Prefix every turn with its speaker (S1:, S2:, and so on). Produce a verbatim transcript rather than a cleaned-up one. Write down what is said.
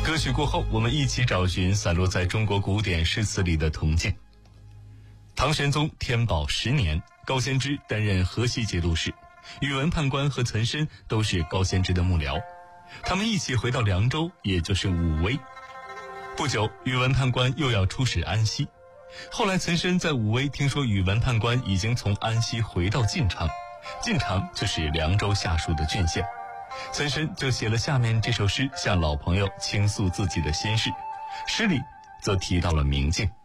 S1: 歌曲过后，我们一起找寻散落在中国古典诗词里的铜镜。唐玄宗天宝十年，高仙芝担任河西节度使，宇文判官和岑参都是高仙芝的幕僚，他们一起回到凉州，也就是武威。不久，宇文判官又要出使安西。后来岑参在武威听说宇文判官已经从安西回到晋昌，晋昌就是凉州下属的郡县，岑参就写了下面这首诗，向老朋友倾诉自己的心事。诗里则提到了明镜。